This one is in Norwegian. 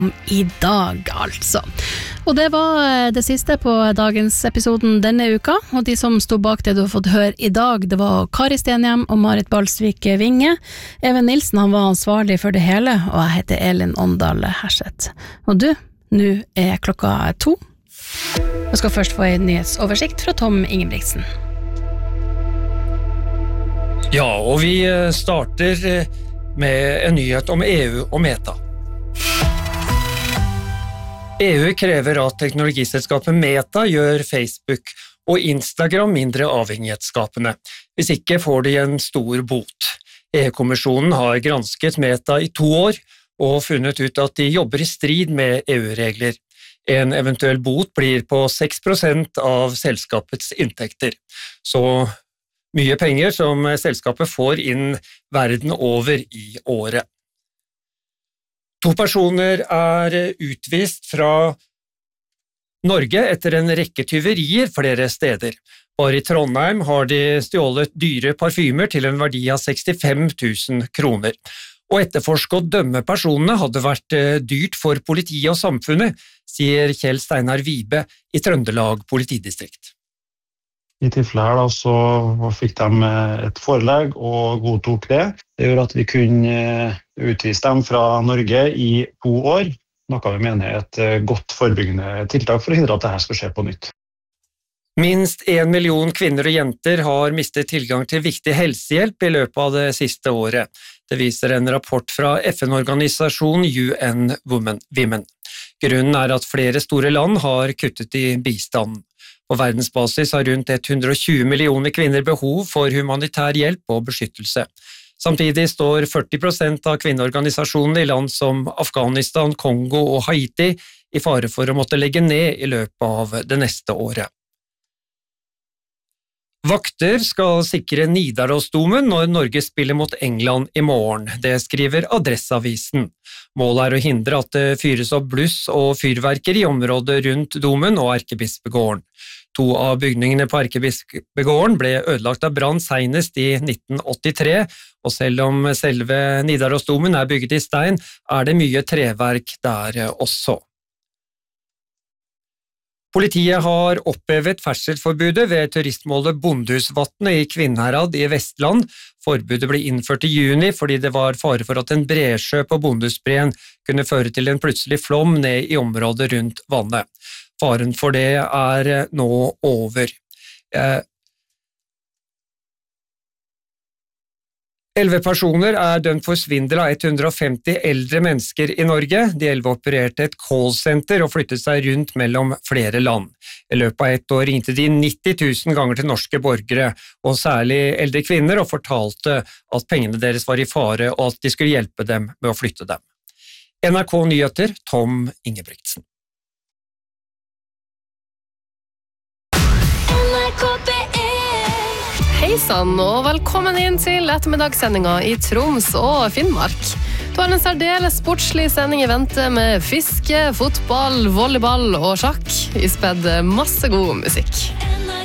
I dag altså. Og det var det siste på dagens episoden denne uka, og de som stod bak det du har fått høre I dag, det var Kari Stenhjem og Marit Balsvik Vinge. Even Nilsen, han var ansvarlig for det hele, og jeg heter Elin Åndal Herseth. Og du, nå klokka 2. Jeg skal først få en nyhetsoversikt fra Tom Ingebrigtsen. Ja, og vi starter med en nyhet om EU og Meta. EU krever at teknologiselskapet Meta gjør Facebook og Instagram mindre avhengighetsskapende. Hvis ikke får de en stor bot. EU-kommisjonen har gransket Meta I 2 år og funnet ut at de jobber I strid med EU-regler. En eventuell bot blir på 6% av selskapets inntekter. Så mye penger som selskapet får inn verden over I året. 2 personer utvist fra Norge etter en rekke tyverier flere steder. Bare I Trondheim har de stjålet dyre parfymer til en verdi av 65 000 kroner. Å etterforske og dømme personene hadde vært dyrt for politiet og samfunnet, sier Kjell Steinar Vibe I Trøndelag politidistrikt. I tilfellet her da, så fikk de et forelegg og godtok det. Det gjør at vi kunne utvise dem fra Norge I 2 år, noe vi mener et godt forebyggende tiltak for å hindre at dette skal skje på nytt. Minst 1 million kvinner og jenter har mistet tilgang til viktig helsehjelp I løpet av det siste året. Det viser en rapport fra FN-organisasjonen UN Women. Grunnen at flere store land har kuttet I bistanden. På verdensbasis har rundt 120 millioner kvinner behov for humanitær hjelp og beskyttelse. Samtidig står 40% av kvinneorganisasjonene I land som Afghanistan, Kongo og Haiti I fare for å måtte legge ned I løpet av det neste året. Vakter skal sikre Nidarosdomen når Norge spiller mot England I morgen. Det skriver Adresseavisen. Målet å hindre at det fyres opp bluss og fyrverker I området rundt domen og Erkebispegården. 2 av bygningene på Erkebispegården ble ødelagt av brann senest I 1983, og selv om selve Nidarosdomen bygget I stein, det mye treverk der også. Politiet har opphevet ferdselsforbudet ved turistmålet Bondhusvatnet I Kvinnherad I Vestland. Forbudet ble innført I juni fordi det var fare for at en bresjø på Bondhusbreen kunne føre til en plutselig flom ned I området rundt vannet. Faren for det nå over. 11 personer dømt for svindel av 150 eldre mennesker I Norge. De 11 opererte et callsenter og flyttet seg rundt mellom flere land. I løpet av 1 år ringte de 90 000 ganger til norske borgere, og særlig eldre kvinner, og fortalte at pengene deres var I fare og at de skulle hjelpe dem med å flytte dem. NRK Nyheter, Tom Ingebrigtsen. Heisann, og velkommen inn til ettermiddagssendingen I Troms og Finnmark. Du har en særdeles sportslig sending I vente med fiske, fotball, volleyball og sjakk. I spedd masse god musikk.